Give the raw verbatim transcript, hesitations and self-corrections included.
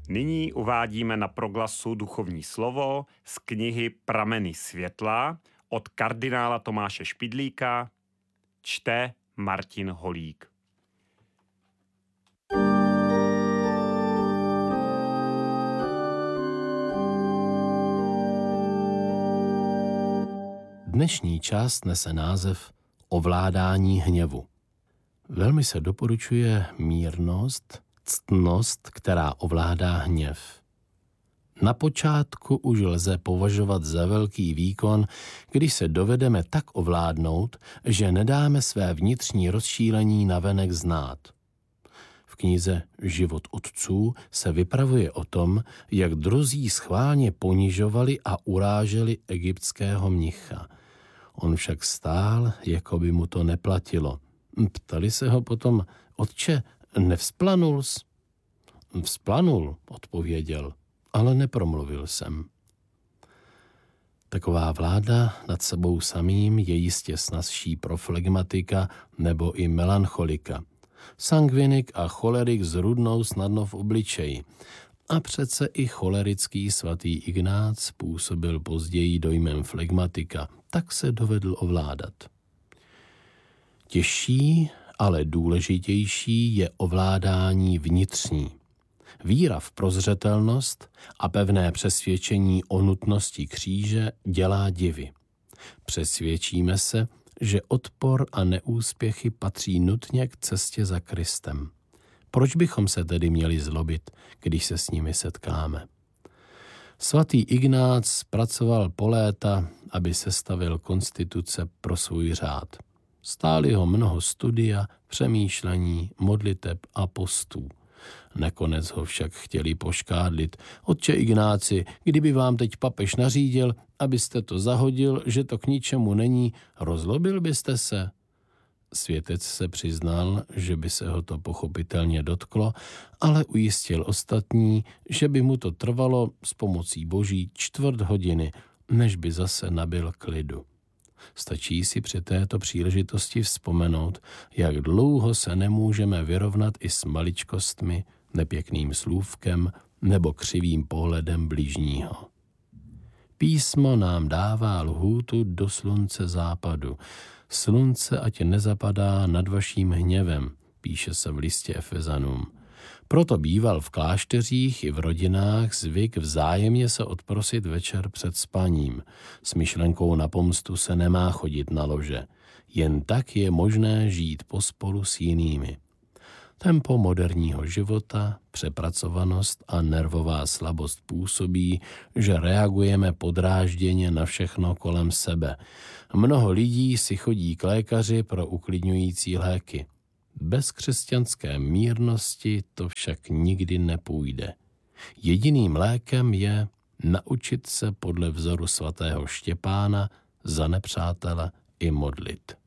Nyní uvádíme na proglasu duchovní slovo z knihy Prameny světla od kardinála Tomáše Špidlíka, čte Martin Holík. Dnešní část nese název Ovládání hněvu. Velmi se doporučuje mírnost, ctnost, která ovládá hněv. Na počátku už lze považovat za velký výkon, když se dovedeme tak ovládnout, že nedáme své vnitřní rozčílení navenek znát. V knize Život otců se vypravuje o tom, jak druzí schválně ponižovali a uráželi egyptského mnicha. On však stál, jako by mu to neplatilo. Ptali se ho potom: Otče, nevzplanul jsi? Vzplanul, odpověděl, ale nepromluvil jsem. Taková vláda nad sebou samým je jistě snazší pro flegmatika nebo i melancholika. Sangvinik a cholerik zrudnou snadno v obličeji. A přece i cholerický svatý Ignác působil později dojmem flegmatika, tak se dovedl ovládat. Těžší, ale důležitější je ovládání vnitřní. Víra v prozřetelnost a pevné přesvědčení o nutnosti kříže dělá divy. Přesvědčíme se, že odpor a neúspěchy patří nutně k cestě za Kristem. Proč bychom se tedy měli zlobit, když se s nimi setkáme? Svatý Ignác pracoval po léta, aby sestavil konstituce pro svůj řád. Stáli ho mnoho studia, přemýšlení, modliteb a postů. Nakonec ho však chtěli poškádlit. Otče Ignáci, kdyby vám teď papež nařídil, abyste to zahodil, že to k ničemu není, rozlobil byste se? Světec se přiznal, že by se ho to pochopitelně dotklo, ale ujistil ostatní, že by mu to trvalo s pomocí Boží čtvrt hodiny, než by zase nabyl klidu. Stačí si při této příležitosti vzpomenout, jak dlouho se nemůžeme vyrovnat i s maličkostmi, nepěkným slůvkem nebo křivým pohledem bližního. Písmo nám dává lhůtu do slunce západu. Slunce ať nezapadá nad vaším hněvem, píše se v listě Efezanům. Proto býval v klášteřích i v rodinách zvyk vzájemně se odprosit večer před spaním. S myšlenkou na pomstu se nemá chodit na lože. Jen tak je možné žít pospolu s jinými. Tempo moderního života, přepracovanost a nervová slabost působí, že reagujeme podrážděně na všechno kolem sebe. Mnoho lidí si chodí k lékaři pro uklidňující léky. Bez křesťanské mírnosti to však nikdy nepůjde. Jediným lékem je naučit se podle vzoru svatého Štěpána za nepřátele i modlit.